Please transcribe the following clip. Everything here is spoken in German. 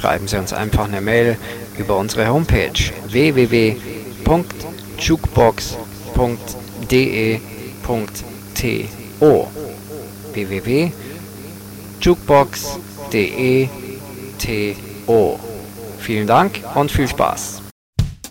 schreiben Sie uns einfach eine Mail über unsere Homepage www.jukebox.de.to www.jukebox.de.to. Vielen Dank und viel Spaß.